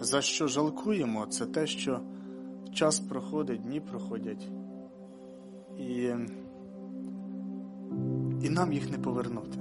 за що жалкуємо, це те, що час проходить, дні проходять, і нам їх не повернути.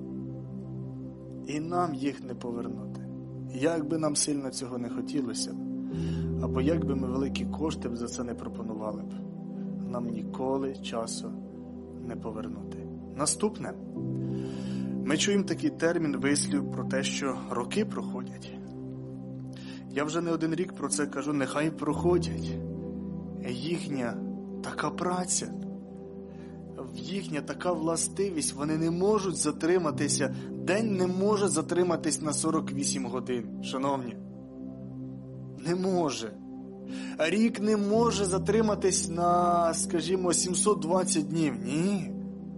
І нам їх не повернути. Як би нам сильно цього не хотілося, або як би ми великі кошти б за це не пропонували б, нам ніколи часу не повернути. Наступне. Ми чуємо такий термін, вислів про те, що роки проходять. Я вже не один рік про це кажу, нехай проходять. Їхня така праця, їхня така властивість, вони не можуть затриматися, день не може затриматись на 48 годин, шановні. Не може. Рік не може затриматись на, скажімо, 720 днів. Ні.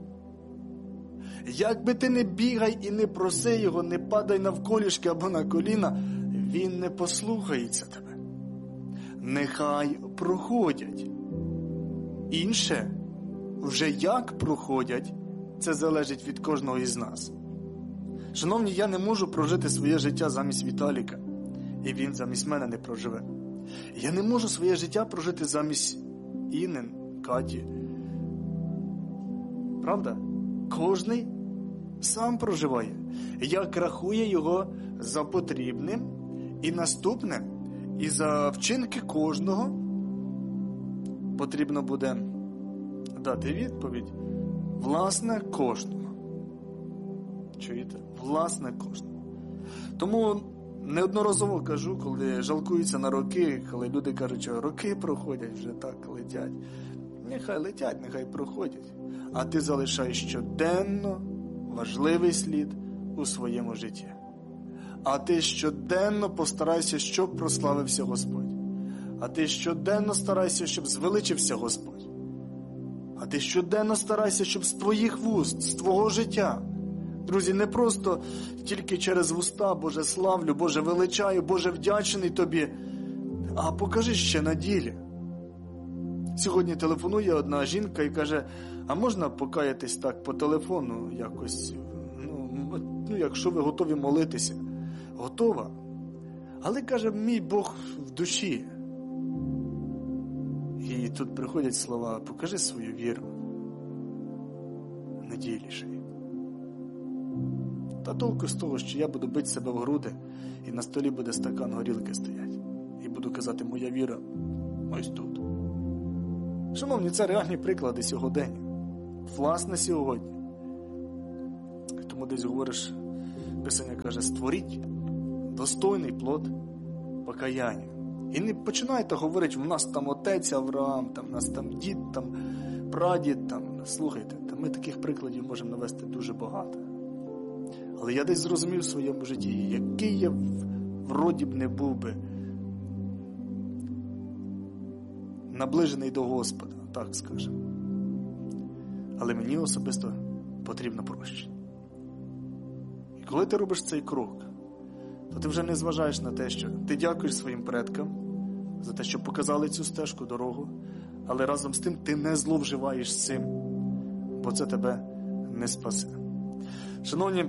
Як би ти не бігай і не проси його, не падай навколішки або на коліна, він не послухається тебе. Нехай проходять. Інше, вже як проходять, це залежить від кожного із нас. Шановні, я не можу прожити своє життя замість Віталіка, і він замість мене не проживе. Я не можу своє життя прожити замість Інни, Каті. Правда? Кожний сам проживає, як рахує його за потрібним, і наступне, і за вчинки кожного потрібно буде дати відповідь власне кожному. Чуєте? Власне кожному. Тому неодноразово кажу, коли жалкуються на роки, коли люди кажуть, що роки проходять, вже так летять. Нехай летять, нехай проходять. А ти залишаєш щоденно важливий слід у своєму житті. А ти щоденно постарайся, щоб прославився Господь. А ти щоденно старайся, щоб звеличився Господь. А ти щоденно старайся, щоб з твоїх вуст, з твого життя. Друзі, не просто тільки через вуста, Боже, славлю, Боже, величаю, Боже, вдячний тобі, а покажи ще на ділі. Сьогодні телефонує одна жінка і каже, а можна покаятись так по телефону якось, якщо ви готові молитися. Готова. Але, каже, мій Бог в душі. І тут приходять слова, покажи свою віру. На ділі ще. Та толку з того, що я буду бити себе в груди, і на столі буде стакан горілки стоять. І буду казати, моя віра ось тут. Шановні, це реальні приклади сьогодення. Власне сьогодні. Тому десь говориш, Писання каже, створіть достойний плод покаяння. І не починайте говорити, в нас там отець Авраам, там, в нас там дід, там, прадід, там, слухайте, там ми таких прикладів можемо навести дуже багато. Але я десь зрозумів в своєму житті, який я вроді б не був би наближений до Господа, так скажемо. Але мені особисто потрібно прощення. І коли ти робиш цей крок, то ти вже не зважаєш на те, що ти дякуєш своїм предкам за те, що показали цю стежку, дорогу, але разом з тим ти не зловживаєш цим, бо це тебе не спасе. Шановні,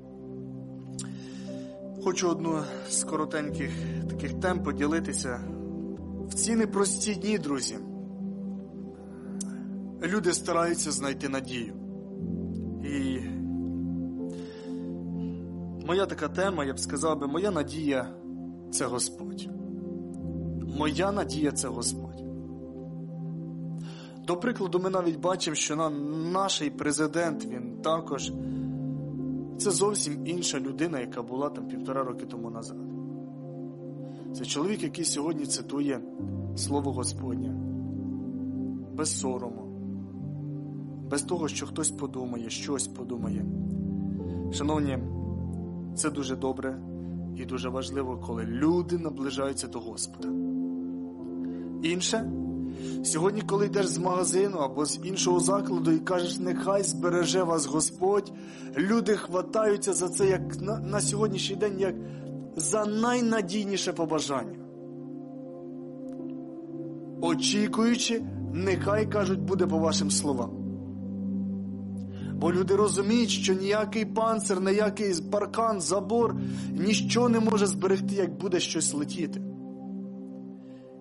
хочу одну з коротеньких таких тем поділитися. В ці непрості дні, друзі, люди стараються знайти надію. І моя така тема, я б сказав би, моя надія – це Господь. Моя надія – це Господь. До прикладу, ми навіть бачимо, що наш президент, він також, це зовсім інша людина, яка була там 1,5 роки тому назад. Це чоловік, який сьогодні цитує Слово Господнє. Без сорому. Без того, що хтось подумає, щось подумає. Шановні, це дуже добре і дуже важливо, коли люди наближаються до Господа. Інше, сьогодні, коли йдеш з магазину або з іншого закладу і кажеш, нехай збереже вас Господь, люди хватаються за це як на сьогоднішній день, як за найнадійніше побажання. Очікуючи, нехай, кажуть, буде по вашим словам. Бо люди розуміють, що ніякий панцир, ніякий паркан, забор, ніщо не може зберегти, як буде щось летіти.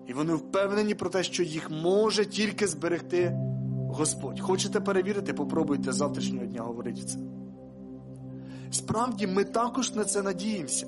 І вони впевнені про те, що їх може тільки зберегти Господь. Хочете перевірити? Попробуйте з завтрашнього дня говорити це. Справді, ми також на це надіємося.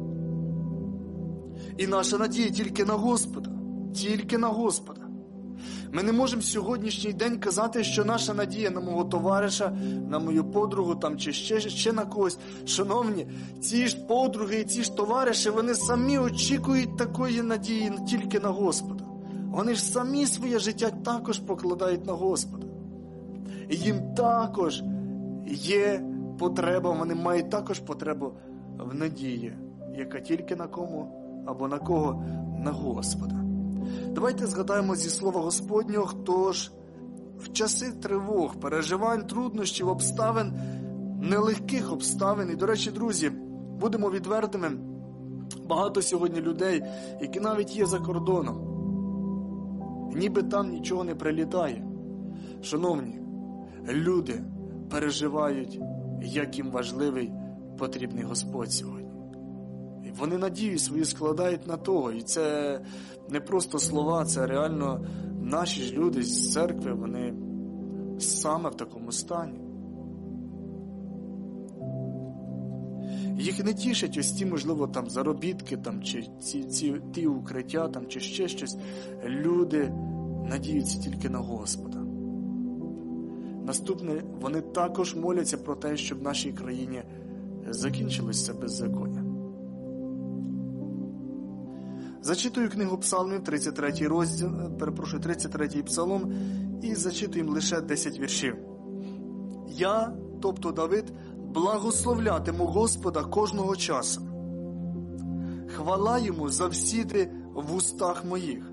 І наша надія тільки на Господа. Тільки на Господа. Ми не можемо сьогоднішній день казати, що наша надія на мого товариша, на мою подругу там, чи ще на когось. Шановні, ці ж подруги і ці ж товариші, вони самі очікують такої надії тільки на Господа. Вони ж самі своє життя також покладають на Господа. І їм також є потреба, вони мають також потребу в надії, яка тільки на кому або на кого? На Господа. Давайте згадаємо зі слова Господнього, тож в часи тривог, переживань, труднощів, обставин, нелегких обставин. І, до речі, друзі, будемо відвертими, багато сьогодні людей, які навіть є за кордоном, ніби там нічого не прилітає. Шановні, люди переживають, як їм важливий, потрібний Господь сьогодні. І вони надію свою складають на того. І це не просто слова, це реально наші ж люди з церкви, вони саме в такому стані. Їх не тішать ось ті, можливо, там заробітки, там, чи ті укриття, там, чи ще щось. Люди надіються тільки на Господа. Наступне, вони також моляться про те, щоб в нашій країні закінчилося беззаконня. Зачитую книгу Псалмів, 33-й псалом, і зачитуємо лише 10 віршів. Я, тобто Давид, благословлятиму Господа кожного часу. Хвала йому завсіди в устах моїх.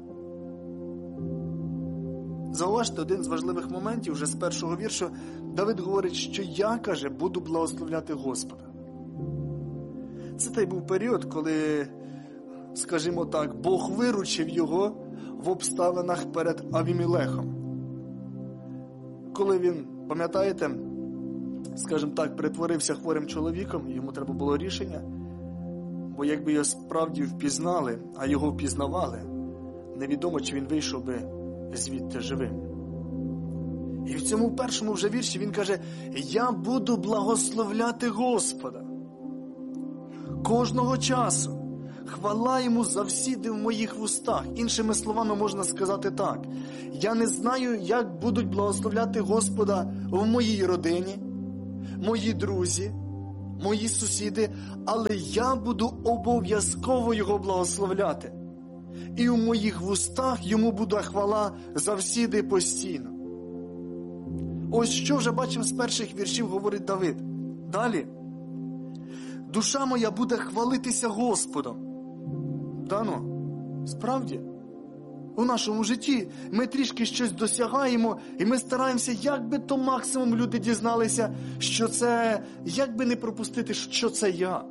Зауважте, один з важливих моментів, вже з першого віршу, Давид говорить, що я, каже, буду благословляти Господа. Це той був період, коли, скажімо так, Бог виручив його в обставинах перед Авімелехом. Коли він, пам'ятаєте, скажімо так, притворився хворим чоловіком, йому треба було рішення, бо якби його справді впізнали, а його впізнавали, невідомо, чи він вийшов би звідти живим. І в цьому першому вже вірші він каже, я буду благословляти Господа кожного часу. Хвала йому завсіди в моїх вустах. Іншими словами можна сказати так. Я не знаю, як будуть благословляти Господа в моїй родині, мої друзі, мої сусіди, але я буду обов'язково його благословляти. І у моїх вустах йому буде хвала завсіди постійно. Ось що вже бачимо з перших віршів, говорить Давид. Далі. Душа моя буде хвалитися Господом. Да ну, справді, у нашому житті ми трішки щось досягаємо, і ми стараємося, як би то максимум люди дізналися, що це, як би не пропустити, що це я.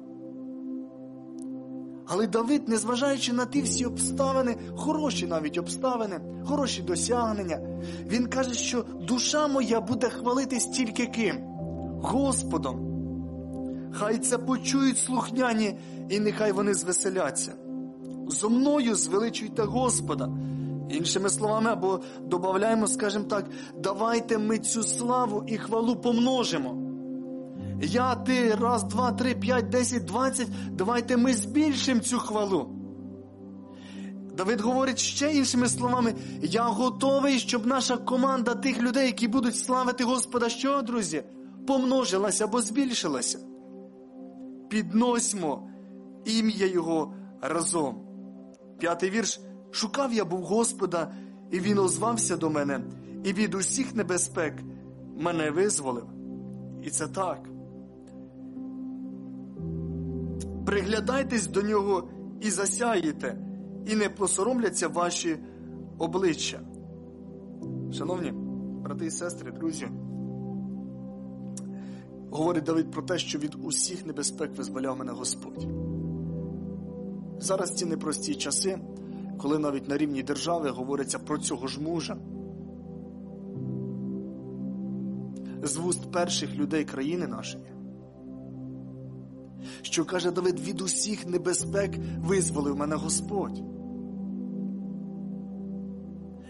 Але Давид, незважаючи на ті всі обставини, хороші навіть обставини, хороші досягнення, він каже, що душа моя буде хвалитись тільки ким? Господом. Хай це почують слухняні, і нехай вони звеселяться. Зо мною звеличуйте Господа. Іншими словами, або додаємо, скажімо так, давайте ми цю славу і хвалу помножимо. Я, ти, раз, два, три, 5, 10, 20, давайте ми збільшимо цю хвалу. Давид говорить ще іншими словами, я готовий, щоб наша команда тих людей, які будуть славити Господа, що, друзі, помножилася або збільшилася. Підносьмо ім'я Його разом. 5-й вірш. Шукав я був Господа, і Він озвався до мене, і від усіх небезпек мене визволив. І це так. Приглядайтесь до Нього і засяєте, і не посоромляться ваші обличчя. Шановні брати і сестри, друзі, говорить Давид про те, що від усіх небезпек визволяв мене Господь. Зараз ці непрості часи, коли навіть на рівні держави говориться про цього ж мужа. З вуст перших людей країни нашої. Що, каже Давид, від усіх небезпек визволив мене Господь.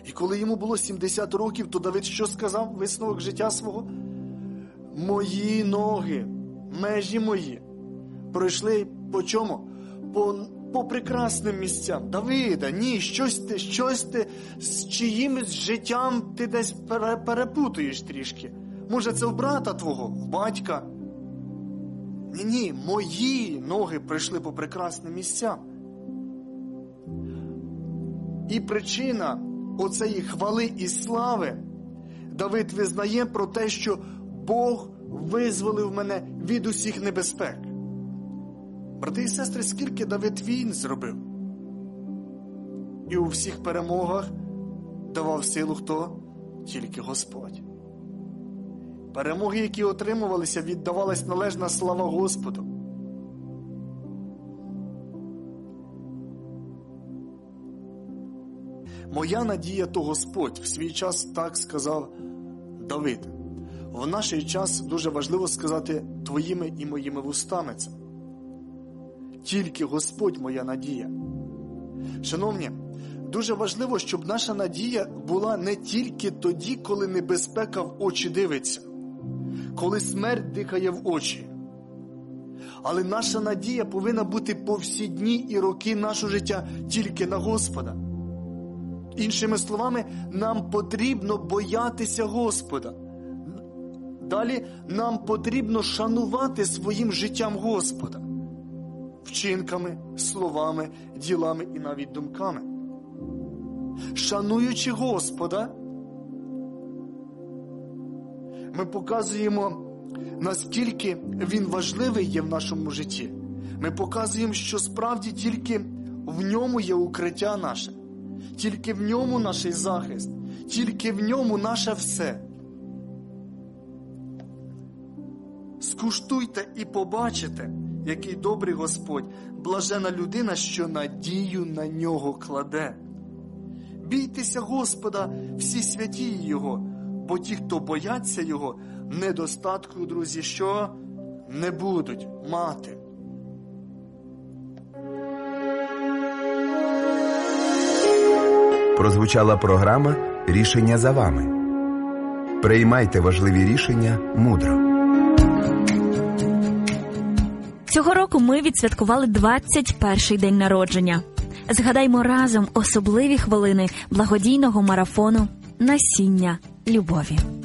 І коли йому було 70 років, то Давид що сказав? Висновок життя свого? Мої ноги, межі мої, пройшли по чому? По прекрасним місцям. Давида, ні, щось ти з чиїмось життям ти десь перепутуєш трішки. Може, це в брата твого, в батька? Ні, мої ноги пройшли по прекрасним місцям. І причина оцеї хвали і слави, Давид визнає про те, що Бог визволив мене від усіх небезпек. Брати і сестри, скільки Давид війн зробив? І у всіх перемогах давав силу хто? Тільки Господь. Перемоги, які отримувалися, віддавалась належна слава Господу. Моя надія то Господь. В свій час так сказав Давид. В наш час дуже важливо сказати твоїми і моїми вустами це. Тільки Господь моя надія. Шановні, дуже важливо, щоб наша надія була не тільки тоді, коли небезпека в очі дивиться, коли смерть дихає в очі. Але наша надія повинна бути по всі дні і роки нашого життя тільки на Господа. Іншими словами, нам потрібно боятися Господа. Далі нам потрібно шанувати своїм життям Господа. Вчинками, словами, ділами і навіть думками. Шануючи Господа, ми показуємо, наскільки Він важливий є в нашому житті. Ми показуємо, що справді тільки в ньому є укриття наше. Тільки в ньому наш захист. Тільки в ньому наше все. Скуштуйте і побачите, який добрий Господь, блажена людина, що надію на нього кладе. Бійтеся Господа, всі святі Його, бо ті, хто бояться Його, недостатку, друзі, що не будуть мати. Прозвучала програма «Рішення за вами». Приймайте важливі рішення мудро. Цього року ми відсвяткували 21-й день народження. Згадаймо разом особливі хвилини благодійного марафону «Насіння любові».